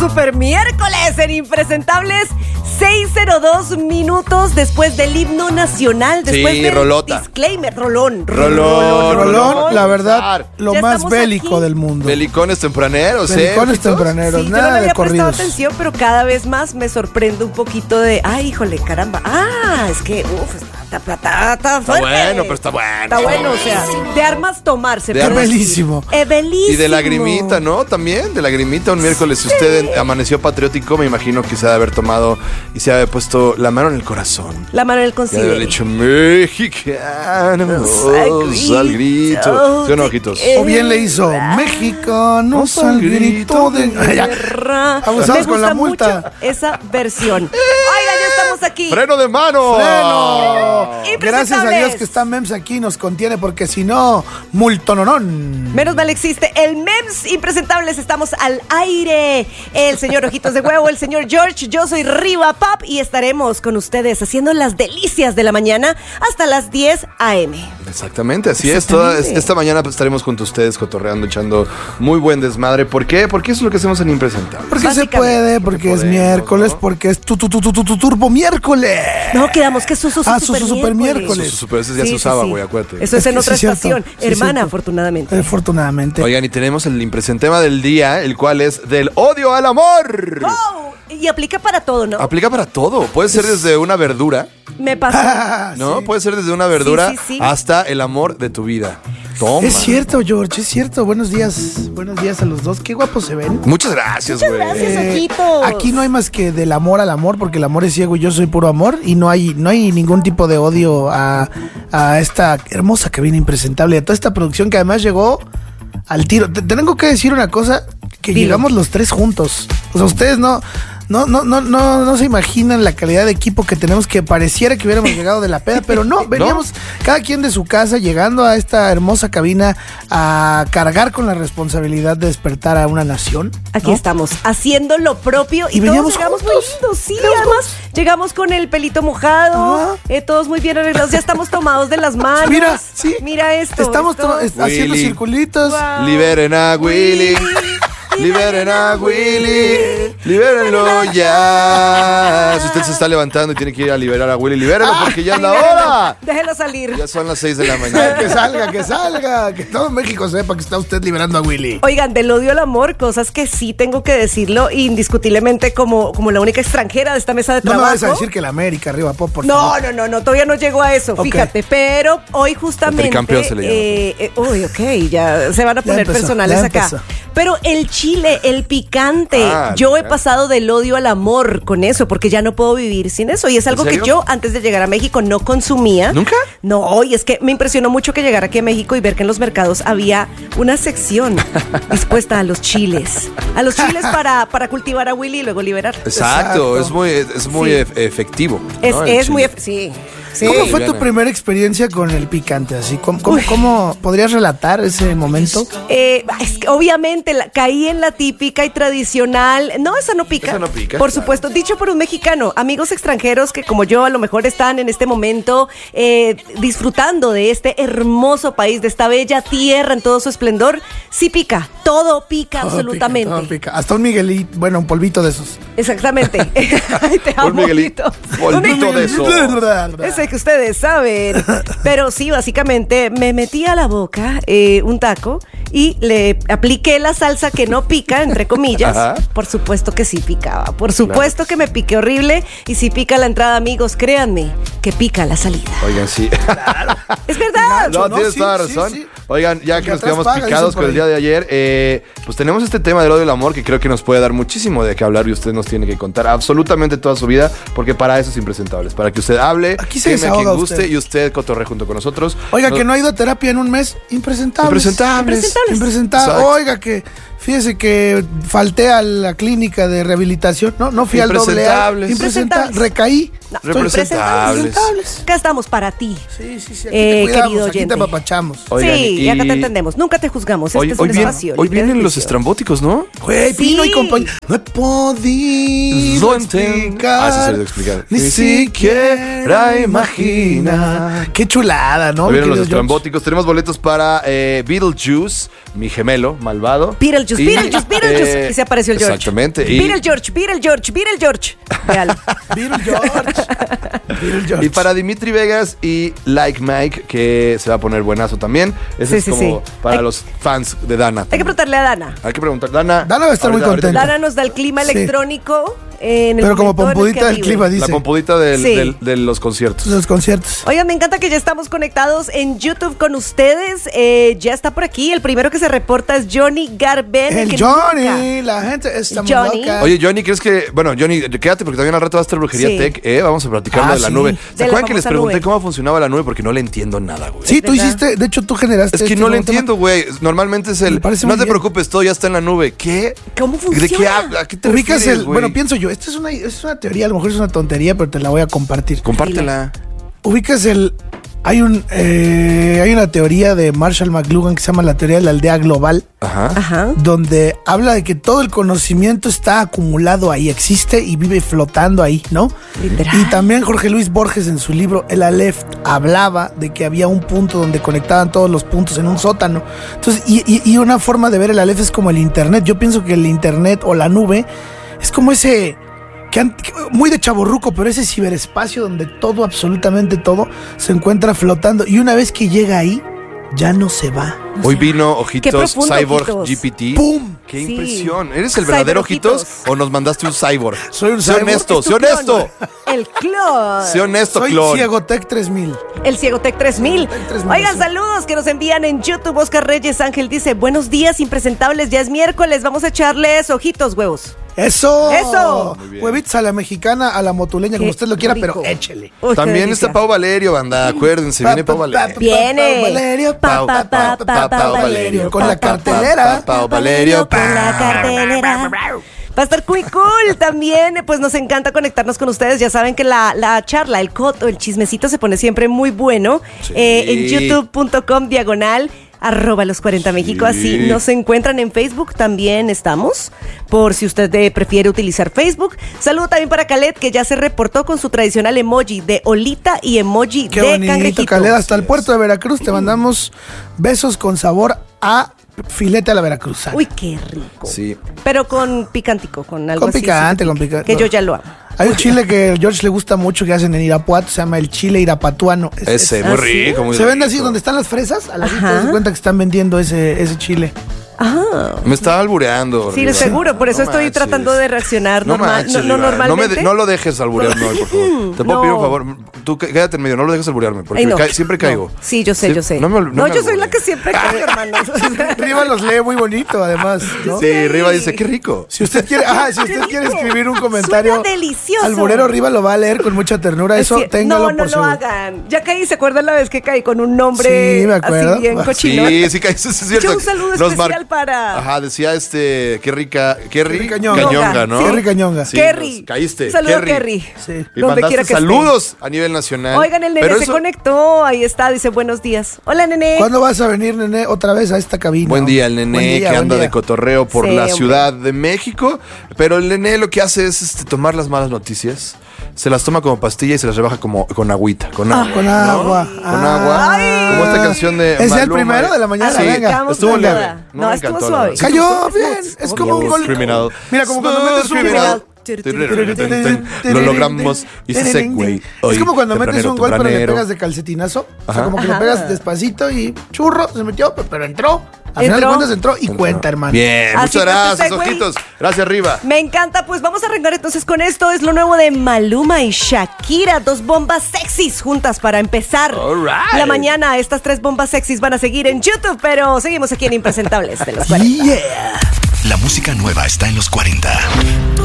super miércoles en Impresentables. 6:02 minutos después del himno nacional. Después del rolota. Disclaimer, rolón, la verdad, lo Ya más estamos bélico aquí. del mundo. Belicones tempraneros, Belicones tempraneros, Sí, yo no nada le de había prestado corridos. atención, pero cada vez más me sorprende un poquito de, ay, híjole, caramba. Ah, es que, está fuerte. bueno, pero está bueno. Está bueno, o sea, de armas tomarse. De pero armas. sí. Belísimo. Belísimo. Y de lagrimita, ¿no? También, de lagrimita un miércoles. Si usted amaneció patriótico, me imagino que se ha de haber tomado y se ha de haber puesto la mano en el corazón. La mano en el Y ha de haber considero. dicho mexicanos al grito. ¿Sí o no, ojitos? O bien le hizo mexicanos al grito de... Ay, ya. Abusamos Me con la gusta multa. mucho esa versión. Oigan, ya estamos aquí. ¡Freno de mano! Bueno, Impresentables. gracias a Dios que está Mems aquí, nos contiene, porque si no, multononón. Menos mal existe el MEMS Impresentables, estamos al aire. El señor Ojitos de Huevo, el señor George, yo soy Riva Pop y estaremos con ustedes haciendo las delicias de la mañana hasta las 10 a.m. Exactamente, así es. Exactamente. Esta mañana pues, estaremos junto a ustedes cotorreando, echando muy buen desmadre. ¿Por qué? Porque eso es lo que hacemos en Impresentables. Porque se Básicamente. puede, porque es Podemos, miércoles, ¿no? porque es tu turbo miércoles. No, quedamos que es su super miércoles. Super, ese ya se usaba, güey, acuérdate. Eso es en que otra sí, cierto. estación, Sí, hermana, cierto. afortunadamente. Afortunadamente. Oigan, y tenemos el impresentema del día, el cual es del odio al amor. Oh, y aplica para todo, ¿no? Aplica para todo. Puede ser desde una verdura, Me pasa. ¿no? Sí. Puede ser desde una verdura Sí. hasta el amor de tu vida. Toma. Es cierto, George, es cierto. Buenos días a los dos. Qué guapos se ven. Muchas gracias, güey. gracias. Ojitos. Aquí no hay más que del amor al amor, porque el amor es ciego y yo soy puro amor, y no hay ningún tipo de odio a esta hermosa cabina impresentable, a toda esta producción que además llegó al tiro. Te tengo que decir una cosa, que Dilo. llegamos los tres juntos. O sea, ustedes no se imaginan la calidad de equipo que tenemos, que pareciera que hubiéramos llegado de la peda, pero no, veníamos cada quien de su casa llegando a esta hermosa cabina a cargar con la responsabilidad de despertar a una nación. Aquí ¿no? estamos, haciendo lo propio y Y veníamos todos llegamos muy juntos. lindos, sí, Veníamos además juntos. llegamos con el pelito mojado, Ajá. todos muy bien arreglados, ya estamos tomados de las manos. Mira, sí. Mira esto. Estamos haciendo Willy. circulitos. Wow. Liberen a Willy. Liberen a Willy. Libérenlo ya. Si usted se está levantando y tiene que ir a liberar a Willy, libérenlo porque ya es la hora. Déjelo salir. Ya son las 6 de la mañana. Que salga, que todo México sepa que está usted liberando a Willy. Oigan, del odio al amor, cosas que sí tengo que decirlo indiscutiblemente como la única extranjera de esta mesa de No me trabajo. vas a decir que la América arriba, Pop, por No, favor. no, todavía no llego a eso, Ok. fíjate, pero hoy justamente... El tricampeón se le uy, ok, ya se van a poner empezó, personales ya acá. empezó. Pero el chile, el picante, Ah, yo he ya. pasado del odio al amor con eso, porque ya no puedo vivir sin eso. Y es algo que serio? yo antes de llegar a México no consumía. ¿Nunca? No, y es que me impresionó mucho que llegar aquí a México y ver que en los mercados había una sección dispuesta a los chiles. A los chiles para cultivar a Willy y luego liberar. Exacto, Exacto. es muy Sí. efectivo. Es, ¿no? El es muy... chile. Sí. Sí. ¿Cómo fue tu Viviana. primera experiencia con el picante? Así, ¿Cómo podrías relatar ese momento? Es que obviamente caí en la típica y tradicional. No, esa no pica. Esa no pica, Por claro. supuesto, dicho por un mexicano. Amigos extranjeros que como yo a lo mejor están en este momento disfrutando de este hermoso país, de esta bella tierra en todo su esplendor. Sí pica, todo pica absolutamente. Todo pica. Hasta un Miguelito, bueno, un polvito de esos. Exactamente. Ay, te amo, Un Miguelito. Polvito de eso. Ese que ustedes saben. Pero sí, básicamente me metí a la boca un taco y le apliqué la salsa que no pica, entre comillas. Ajá. Por supuesto que sí picaba. Por supuesto que me piqué horrible. Y si pica la entrada, amigos, créanme que pica la salida. Oigan, sí. Es verdad. No, ¿no? tienes Sí, toda la sí, razón. sí. Oigan, ya que El nos atrás quedamos paga, picados dicen por con el día ahí. de ayer, pues tenemos este tema del odio y el amor que creo que nos puede dar muchísimo de qué hablar y usted nos tiene que contar absolutamente toda su vida, porque para eso es Impresentables, para que usted hable, Aquí se queme a quien desahoga guste usted. y usted cotorre junto con nosotros. Oiga, que no ha ido a terapia en un mes. Impresentables. Impresentables. Impresentable. Oiga, que fíjese que falté a la clínica de rehabilitación. No fui al doble A. Impresentables. Recaí. Representables. Acá estamos para ti. Sí, aquí te cuidamos, querido aquí te oyente. apapachamos. Oigan, Sí, y acá te entendemos. Nunca te juzgamos. Hoy, Este es un espacio. hoy libre de vienen los juicio. estrambóticos, ¿no? Güey, Sí. Pino y compañía. No he podido explicar. Ah, sí, se lo explicar. Ni siquiera imagina. Qué chulada, ¿no? Hoy vienen los mi querido George? estrambóticos. Tenemos boletos para Beetlejuice, mi gemelo malvado. Beetlejuice. Y se apareció el George. Exactamente. Y, Beetlegeorge. Véalo. Beetlejuice. y para Dimitri Vegas y Like Mike, que se va a poner buenazo también. Ese es como para los fans de Dana. Hay que preguntarle a Dana. Hay que preguntar. Dana Dana va a estar muy contenta. Dana nos da el clima Sí. electrónico en el Pero como momento en el pompudita que del vive. clima, La dice. pompudita Sí. de los conciertos. Los conciertos. Oigan, me encanta que ya estamos conectados en YouTube con ustedes. Ya está por aquí. El primero que se reporta es Johnny Garben. El que Johnny, nunca- la gente está muy Johnny. loca. Oye, Johnny, ¿crees que...? Bueno, Johnny, quédate porque también al rato va a estar Brujería Sí. Tech, Vamos a platicar de la sí. nube. De ¿Se la acuerdan que les famosa pregunté nube. cómo funcionaba la nube? Porque no le entiendo nada, güey. Sí, tú ¿Verdad? hiciste, de hecho tú generaste. Es que este no le nuevo tema. entiendo, güey. Normalmente es el... Me parece No muy te bien. preocupes, todo ya está en la nube. ¿Qué? ¿Cómo ¿De qué funciona? habla? ¿A qué te Ubicas refieres, el. güey? Bueno, pienso yo, esta es una teoría, a lo mejor es una tontería, pero te la voy a compartir. Compártela. Ubicas el. Hay una teoría de Marshall McLuhan que se llama la teoría de la aldea global, Ajá. donde habla de que todo el conocimiento está acumulado ahí, existe y vive flotando ahí, ¿no? Literal. Y también Jorge Luis Borges en su libro El Aleph hablaba de que había un punto donde conectaban todos los puntos en un sótano. Entonces, y una forma de ver el Aleph es como el internet. Yo pienso que el internet o la nube es como ese... muy de chavorruco, pero ese ciberespacio donde todo, absolutamente todo, se encuentra flotando. Y una vez que llega ahí, ya no se va. Hoy vino Ojitos profundo, Cyborg Ojitos. GPT. ¡Pum! ¡Qué Sí. impresión! ¿Eres el verdadero Cyber-Ojitos. Ojitos o nos mandaste un cyborg? Soy un Sé cyborg. honesto, Es tu sé clon. honesto. El clon. Sé honesto, Soy clon. Ciegotec 3000. El Ciegotec 3000. Ciegotec 3000, Oigan, sí. saludos que nos envían en YouTube. Oscar Reyes Ángel dice: buenos días, impresentables. Ya es miércoles. Vamos a echarles ojitos, huevos. ¡Eso! ¡Eso! Muy bien. Huevitos a la mexicana, a la motuleña, como Qué usted lo quiera, rico. pero échele. Uy, qué También delicia. está Pau Valerio, banda. Acuérdense, viene Pau Valerio. Viene. Pau Valerio, Pa, pa, pa, pa, pa, Valerio. Con la Pa, pa, pa, cartelera. Pau Valerio. Con la cartelera. Va a estar muy cool también, pues nos encanta conectarnos con ustedes. Ya saben que la charla, el coto, el chismecito se pone siempre muy bueno. Sí. En youtube.com/. @los 40 México, así nos encuentran en Facebook, también estamos, por si usted prefiere utilizar Facebook. Saludo también para Calet, que ya se reportó con su tradicional emoji de olita y emoji Qué de bonito, cangrejito. Caled. Hasta el puerto de Veracruz te mandamos besos con sabor a filete a la veracruzana. Uy, qué rico. Sí. Pero con picantico, con algo Con así, picante, sí, con picante. que yo ya lo amo. Hay un chile que a George le gusta mucho que hacen en Irapuato, se llama el chile irapatuano. Ese, ¿Ah, muy sí? rico, muy Se vende así rico. donde están las fresas, a la vista Ajá. se cuenta que están vendiendo ese chile. Ah. Me estaba albureando. Sí, Riva. seguro, por eso No estoy manches. tratando de reaccionar No normal, manches, no Riva. normalmente. No lo dejes alburearme hoy, por favor. Te puedo No. pedir un favor. Tú quédate en medio, no lo dejes alburearme, porque Ay, no. siempre caigo. No. Sí, yo sé, Sí, yo sé. no me yo soy albures. la que siempre caigo, hermanos. Riva los lee muy bonito, además, ¿no? Sí, Riva dice, qué rico. Si usted quiere, escribir un comentario, Suena delicioso. Alburero Riva lo va a leer con mucha ternura. Eso Es que- téngalo no por lo seguro. hagan. Ya caí, ¿se acuerdan la vez que caí con un nombre Sí, me acuerdo. así bien cochino? Sí, caíste, es cierto. Un saludo Nos especial para- Ajá, decía qué rica, Kerry Cañonga. Cañonga, ¿no? Kerry Cañonga. Sí, Kerry. nos caíste. Saludo a Kerry. Sí. Y Donde mandaste quiera que saludos a nivel nacional. Oigan, el nene Pero se eso- conectó, ahí está, dice buenos días. Hola, nene. ¿Cuándo vas a venir, nene, otra vez a esta cabina? Buen día, el nené Buen día, que buen anda día. de cotorreo por Sí, la hombre. Ciudad de México. Pero el nené lo que hace es tomar las malas noticias, se las toma como pastilla y se las rebaja como con agüita. Con agua. Con ¿no? agua. Con agua. Ay. Como esta canción de. ¿Es el Maluma. primero de la mañana? Sí, Venga. Arrancamos estuvo con leve. nada. No, me estuvo encantó, suave. la verdad. Cayó bien. Es como un Smooth gol. Criminal. Mira, como cuando metes un Criminal. Lo logramos. Hice segway. Es como cuando metes Tempranero, un gol pero le tempranero. pegas de calcetinazo. O sea, Ajá. como que le Ajá. pegas despacito y churro, se metió, pero entró. Al final de Entró. cuentas entró y cuenta, hermano. Bien, Así muchas fue tu gracias, segway. ojitos. Gracias, Riva. Me encanta, pues vamos a arrancar entonces con esto. Es lo nuevo de Maluma y Shakira. Dos bombas sexys juntas para empezar All right. la mañana. Estas tres bombas sexys van a seguir en YouTube, pero seguimos aquí en Impresentables de los 40. Yeah. La música nueva está en los 40.